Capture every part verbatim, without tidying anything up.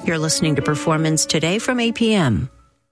You're listening to Performance Today from A P M.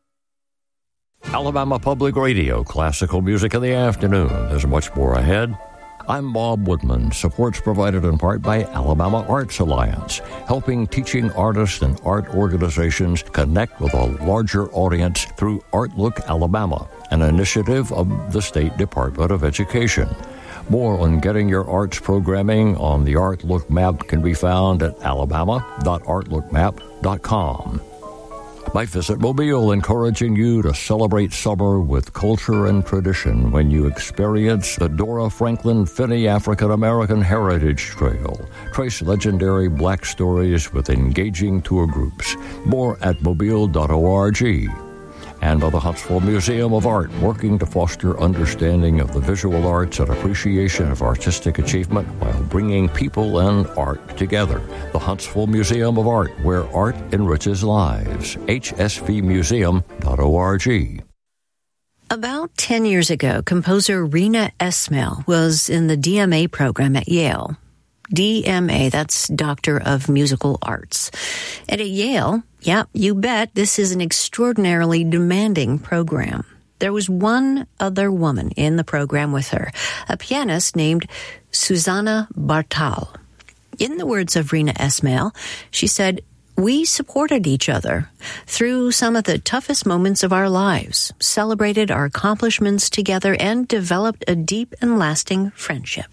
Alabama Public Radio, classical music in the afternoon. There's much more ahead. I'm Bob Woodman. Support's provided in part by Alabama Arts Alliance, helping teaching artists and art organizations connect with a larger audience through Artlook Alabama, an initiative of the State Department of Education. More on getting your arts programming on the Artlook map can be found at alabama dot artlook map dot com. Might visit Mobile, encouraging you to celebrate summer with culture and tradition when you experience the Dora Franklin Finney African American Heritage Trail. Trace legendary Black stories with engaging tour groups. More at mobile dot org. And by the Huntsville Museum of Art, working to foster understanding of the visual arts and appreciation of artistic achievement while bringing people and art together. The Huntsville Museum of Art, where art enriches lives. H S V museum dot org. About ten years ago, composer Rena Esmail was in the D M A program at Yale. D M A, that's Doctor of Musical Arts. And at Yale, yeah, you bet, this is an extraordinarily demanding program. There was one other woman in the program with her, a pianist named Susanna Bartal. In the words of Rena Esmail, she said, "We supported each other through some of the toughest moments of our lives, celebrated our accomplishments together, and developed a deep and lasting friendship."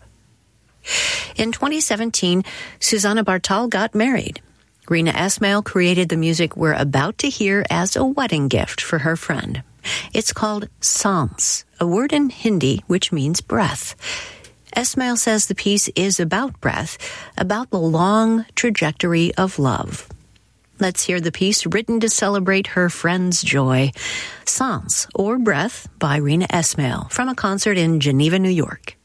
In twenty seventeen, Susanna Bartal got married. Rena Esmail created the music we're about to hear as a wedding gift for her friend. It's called Sans, a word in Hindi which means breath. Esmail says the piece is about breath, about the long trajectory of love. Let's hear the piece written to celebrate her friend's joy. Sans, or Breath, by Rena Esmail, from a concert in Geneva, New York.